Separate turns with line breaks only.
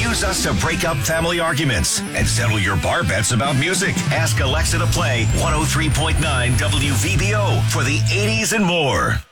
Use us to break up family arguments and settle your bar bets about music. Ask Alexa to play 103.9 WVBO for the 80s and more.